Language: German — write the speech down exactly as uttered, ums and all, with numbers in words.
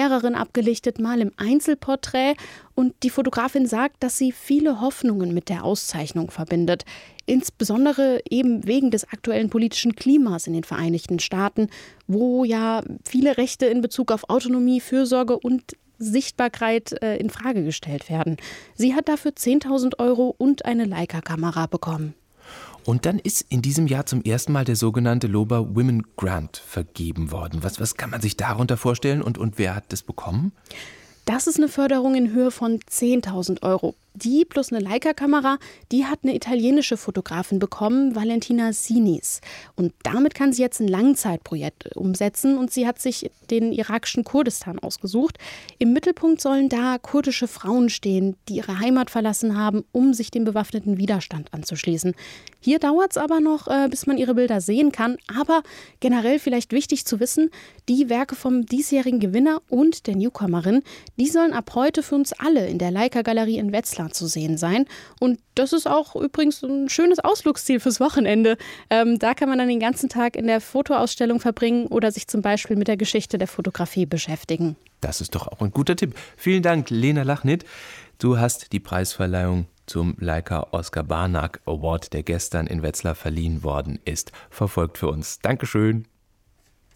Lehrerin abgelichtet, mal im Einzelporträt. Und die Fotografin sagt, dass sie viele Hoffnungen mit der Auszeichnung verbindet. Insbesondere eben wegen des aktuellen politischen Klimas in den Vereinigten Staaten, wo ja viele Rechte in Bezug auf Autonomie, Fürsorge und Sichtbarkeit äh, in Frage gestellt werden. Sie hat dafür zehntausend Euro und eine Leica-Kamera bekommen. Und dann ist in diesem Jahr zum ersten Mal der sogenannte Lober Women Grant vergeben worden. Was, was kann man sich darunter vorstellen und, und wer hat das bekommen? Das ist eine Förderung in Höhe von zehntausend Euro. Die plus eine Leica-Kamera, die hat eine italienische Fotografin bekommen, Valentina Sinis. Und damit kann sie jetzt ein Langzeitprojekt umsetzen und sie hat sich den irakischen Kurdistan ausgesucht. Im Mittelpunkt sollen da kurdische Frauen stehen, die ihre Heimat verlassen haben, um sich dem bewaffneten Widerstand anzuschließen. Hier dauert es aber noch, bis man ihre Bilder sehen kann. Aber generell vielleicht wichtig zu wissen, die Werke vom diesjährigen Gewinner und der Newcomerin, die sollen ab heute für uns alle in der Leica-Galerie in Wetzlar zu sehen sein. Und das ist auch übrigens ein schönes Ausflugsziel fürs Wochenende. Ähm, da kann man dann den ganzen Tag in der Fotoausstellung verbringen oder sich zum Beispiel mit der Geschichte der Fotografie beschäftigen. Das ist doch auch ein guter Tipp. Vielen Dank, Lena Lachnit. Du hast die Preisverleihung zum Leica Oskar Barnack Award, der gestern in Wetzlar verliehen worden ist, verfolgt für uns. Dankeschön.